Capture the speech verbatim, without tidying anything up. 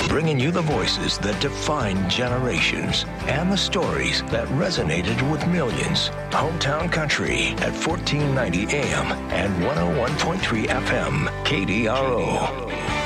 bringing you the voices that define generations and the stories that resonated with millions. Hometown Country at fourteen ninety A M and one oh one point three F M, K D R O.